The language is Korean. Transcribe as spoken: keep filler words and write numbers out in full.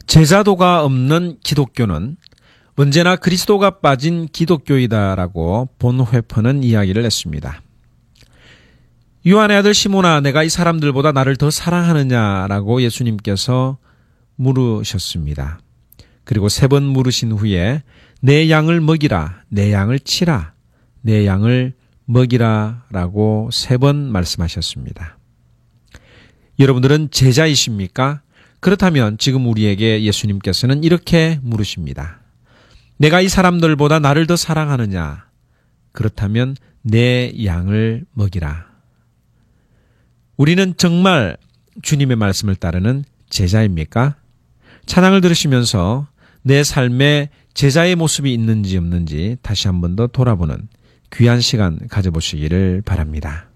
제자도가 없는 기독교는 언제나 그리스도가 빠진 기독교이다라고 본회퍼는 이야기를 했습니다. 요한의 아들 시몬아, 내가 이 사람들보다 나를 더 사랑하느냐라고 예수님께서 물으셨습니다. 그리고 세 번 물으신 후에 내 양을 먹이라, 내 양을 치라, 내 양을 먹이라 라고 세 번 말씀하셨습니다. 여러분들은 제자이십니까? 그렇다면 지금 우리에게 예수님께서는 이렇게 물으십니다. 내가 이 사람들보다 나를 더 사랑하느냐? 그렇다면 내 양을 먹이라. 우리는 정말 주님의 말씀을 따르는 제자입니까? 찬양을 들으시면서 내 삶에 제자의 모습이 있는지 없는지 다시 한 번 더 돌아보는 귀한 시간 가져보시기를 바랍니다.